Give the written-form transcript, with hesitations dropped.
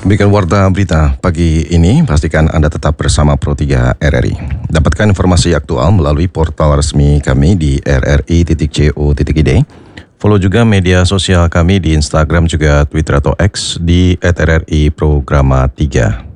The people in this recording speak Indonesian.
Demikian warta berita pagi ini, pastikan Anda tetap bersama Pro3 RRI. Dapatkan informasi aktual melalui portal resmi kami di rri.co.id. Follow juga media sosial kami di Instagram juga Twitter atau X di @rri Programa 3.